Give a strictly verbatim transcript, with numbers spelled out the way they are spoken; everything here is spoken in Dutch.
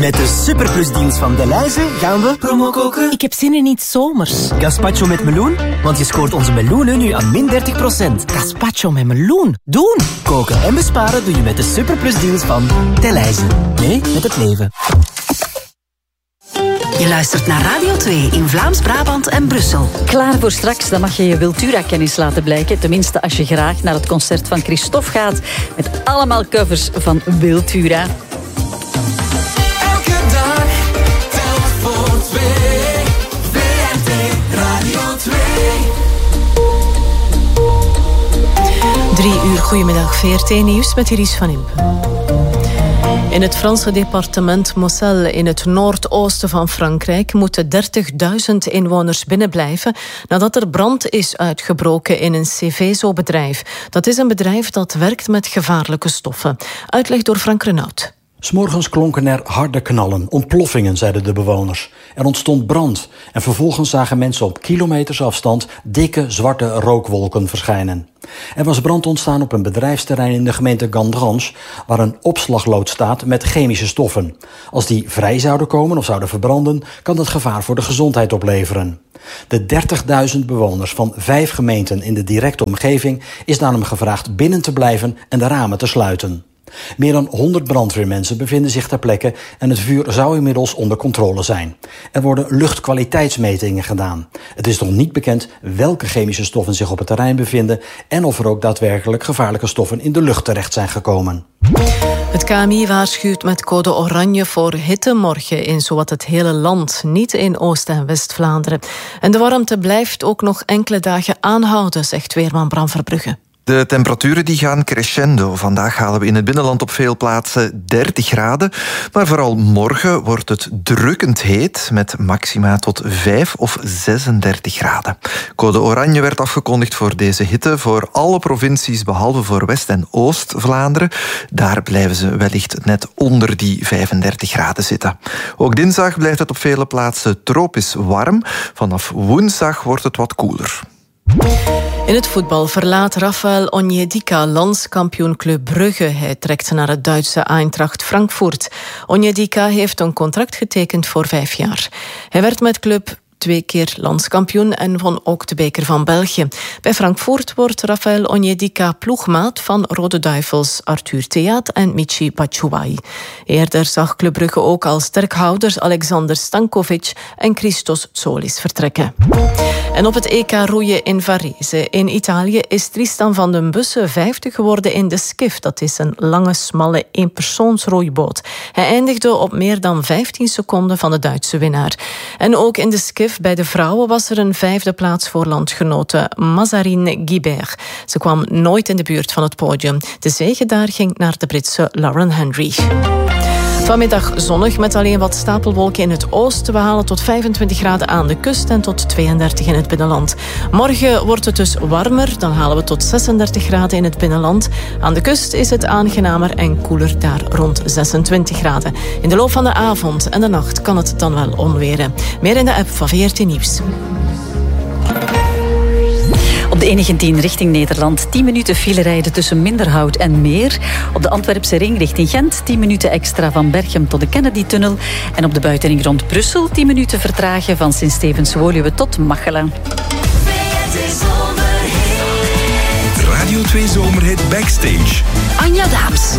Met de Superplusdienst van Delhaize gaan we promo koken. Ik heb zin in iets zomers. Gazpacho met meloen, want je scoort onze meloenen nu aan min dertig procent. Gazpacho met meloen. Doen! Koken en besparen doe je met de Superplusdienst van Delhaize. Mee met het leven. Je luistert naar Radio twee in Vlaams-Brabant en Brussel. Klaar voor straks, dan mag je je Wiltura-kennis laten blijken. Tenminste, als je graag naar het concert van Christophe gaat. Met allemaal covers van Wiltura. Elke dag telt voor twee. V R T Radio twee. Drie uur, goedemiddag. V R T Nieuws met Iris van Impen. In het Franse departement Moselle in het noordoosten van Frankrijk moeten dertigduizend inwoners binnenblijven nadat er brand is uitgebroken in een Seveso-bedrijf. Dat is een bedrijf dat werkt met gevaarlijke stoffen. Uitleg door Frank Renaud. 'S Morgens klonken er harde knallen, ontploffingen, zeiden de bewoners. Er ontstond brand en vervolgens zagen mensen op kilometers afstand dikke zwarte rookwolken verschijnen. Er was brand ontstaan op een bedrijfsterrein in de gemeente Gandrange, waar een opslagloods staat met chemische stoffen. Als die vrij zouden komen of zouden verbranden, kan dat gevaar voor de gezondheid opleveren. De dertigduizend bewoners van vijf gemeenten in de directe omgeving is daarom gevraagd binnen te blijven en de ramen te sluiten. Meer dan honderd brandweermensen bevinden zich ter plekke en het vuur zou inmiddels onder controle zijn. Er worden luchtkwaliteitsmetingen gedaan. Het is nog niet bekend welke chemische stoffen zich op het terrein bevinden en of er ook daadwerkelijk gevaarlijke stoffen in de lucht terecht zijn gekomen. Het K M I waarschuwt met code oranje voor hitte morgen in zowat het hele land, niet in Oost- en West-Vlaanderen. En de warmte blijft ook nog enkele dagen aanhouden, zegt weerman Bram Verbrugge. De temperaturen die gaan crescendo. Vandaag halen we in het binnenland op veel plaatsen dertig graden. Maar vooral morgen wordt het drukkend heet met maxima tot vijf of zesendertig graden. Code oranje werd afgekondigd voor deze hitte voor alle provincies behalve voor West- en Oost-Vlaanderen. Daar blijven ze wellicht net onder die vijfendertig graden zitten. Ook dinsdag blijft het op vele plaatsen tropisch warm. Vanaf woensdag wordt het wat koeler. In het voetbal verlaat Rafael Onyedika landskampioen Club Brugge. Hij trekt naar het Duitse Eintracht Frankfurt. Onyedika heeft een contract getekend voor vijf jaar. Hij werd met club twee keer landskampioen en won ook de beker van België. Bij Frankfurt wordt Rafael Onyedika ploegmaat van Rode Duivels Arthur Theat en Michy Batshuayi. Eerder zag Club Brugge ook al sterkhouders Alexander Stankovic en Christos Tsolis vertrekken. En op het E K roeien in Varese in Italië is Tristan van den Bussen vijfde geworden in de Skiff. Dat is een lange, smalle eenpersoonsroeiboot. Hij eindigde op meer dan vijftien seconden van de Duitse winnaar. En ook in de Skiff bij de vrouwen was er een vijfde plaats voor landgenote Mazarine Guibert. Ze kwam nooit in de buurt van het podium. De zege daar ging naar de Britse Lauren Henry. Vanmiddag zonnig met alleen wat stapelwolken in het oosten. We halen tot vijfentwintig graden aan de kust en tot tweeëndertig in het binnenland. Morgen wordt het dus warmer. Dan halen we tot zesendertig graden in het binnenland. Aan de kust is het aangenamer en koeler, daar rond zesentwintig graden. In de loop van de avond en de nacht kan het dan wel onweren. Meer in de app van V R T Nieuws. Op de N negentien richting Nederland tien minuten file rijden tussen Minderhout en Meer. Op de Antwerpse ring richting Gent tien minuten extra van Berchem tot de Kennedy-tunnel. En op de buitenring rond Brussel tien minuten vertragen van Sint-Stevens-Woluwe tot Machelen. Radio twee Zomerhit Backstage. Anja Daams.